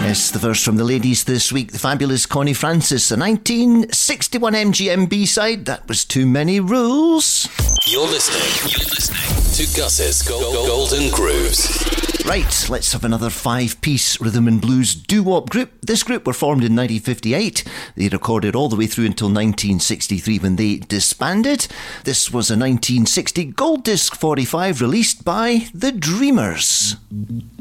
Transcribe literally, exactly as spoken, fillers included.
Yes, the verse from the ladies this week, the fabulous Connie Francis, a nineteen sixty-one M G M B-side, that was Too Many Rules. You're listening, you're listening to Gus's Gold, Golden Grooves. Right, let's have another five-piece rhythm and blues doo-wop group. This group were formed in nineteen fifty-eight. They recorded all the way through until nineteen sixty-three when they disbanded. This was a nineteen sixty Gold Disc forty-five released by The Dreamers.